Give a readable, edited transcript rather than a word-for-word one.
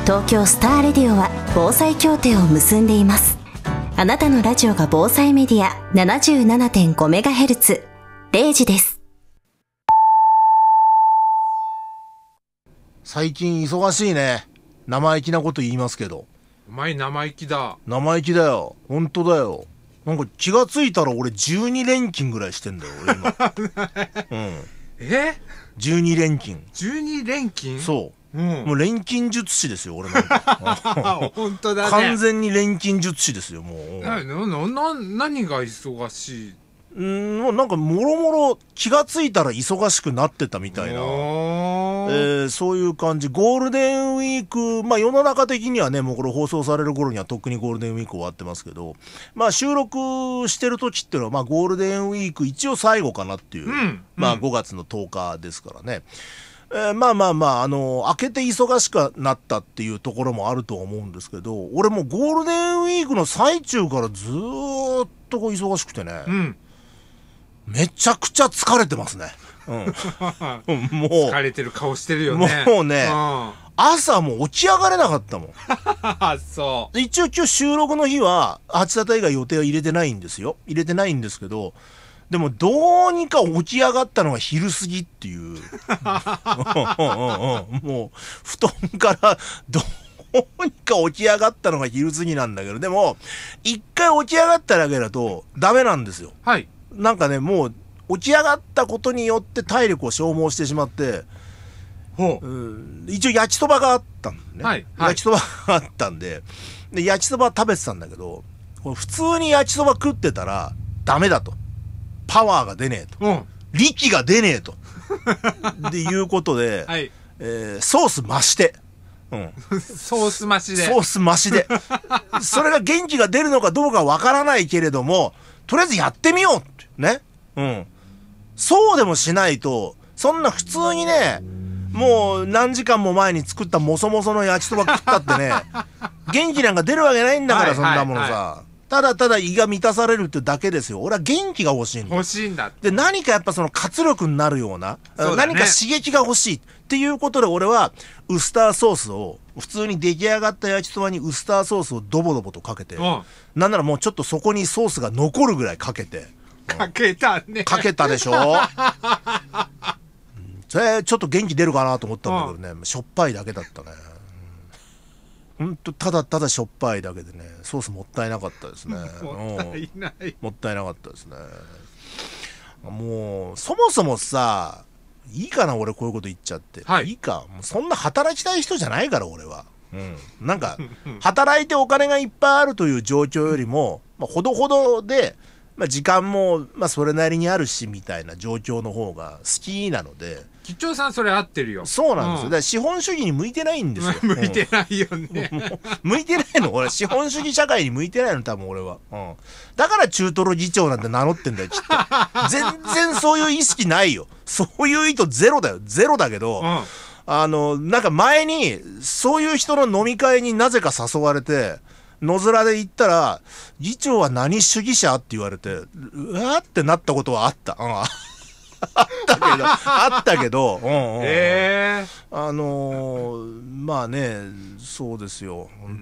東京スターレディオは防災協定を結んでいます。あなたのラジオが防災メディア 77.5MHz 0時です。 最近忙しいね。生意気なこと言いますけど。 お前生意気だ。 生意気だよ。本当だよ。なんか気がついたら俺12連勤ぐらいしてんだよ俺今。12連勤。 12連勤？ そう、もう錬金術師ですよ俺なんか。 本当だね。 完全に錬金術師ですよもう。 何が忙しい？ もうなんかもろもろ気がついたら忙しくなってたみたいな、そういう感じ。ゴールデンウィーク、まあ世の中的にはね、もうこれ放送される頃にはとっくにゴールデンウィーク終わってますけど、まあ収録してる時っていうのはまあゴールデンウィーク一応最後かなっていう、まあ5月の10日ですからね。まあ明けて忙しくなったっていうところもあるとは思うんですけど、俺もうゴールデンウィークの最中からずーっとこう忙しくてね、めちゃくちゃ疲れてますね。もう疲れてる顔してるよね。 もうね、朝もう起き上がれなかったもん。 そう。 一応今日収録の日は八田以外予定は入れてないんですよ。入れてないんですけど、でもどうにか起き上がったのが昼過ぎっていう。もう布団からどうにか起き上がったのが昼過ぎなんだけど、でも一回起き上がっただけだとダメなんですよ。 はい。 なんかね、もう起き上がったことによって体力を消耗してしまって、一応焼きそばがあったんだね、 はい、 焼きそばがあったんで、焼きそば食べてたんだけど、これ普通に焼きそば食ってたらダメだと、パワーが出ねえと、力が出ねえとっていうことで、はい、ソース増して、 ソース増しで、 ソース増しでそれが元気が出るのかどうかわからないけれども、とりあえずやってみようってね。そうでもしないと、そんな普通にね、もう何時間も前に作ったもそもその焼きそば食ったってね、元気なんか出るわけないんだから、そんなものさ。ただただ胃が満たされるってだけですよ。俺は元気が欲しいんだ。 欲しいんだ。 で、何かやっぱその活力になるような、何か刺激が欲しいっていうことで、俺はウスターソースを、普通に出来上がった焼きそばにウスターソースをドボドボとかけて、なんならもうちょっとそこにソースが残るぐらいかけて。 かけたね。 かけたでしょ。それちょっと元気出るかなと思ったんだけどね、しょっぱいだけだったね。ほんとただただしょっぱいだけでね、ソースもったいなかったですね。 もったいない。 もったいなかったですね。もうそもそもさ、いいかな俺こういうこと言っちゃって、いいか、もうそんな働きたい人じゃないから俺は。なんか働いてお金がいっぱいあるという状況よりも、ほどほどで、時間もそれなりにあるしみたいな状況の方が好きなので。 吉兆さんそれ合ってるよ。 そうなんですよ。だから資本主義に向いてないんですよ。 向いてないよね。 向いてないの俺、資本主義社会に向いてないの多分俺は。だから中トロ議長なんて名乗ってんだよきっと。全然そういう意識ないよ。そういう意図ゼロだよ。ゼロだけど、なんか前にそういう人の飲み会になぜか誘われて、野面で行ったら、議長は何主義者って言われて、うわーってなったことはあった。あったけど、まあね、そうですよ。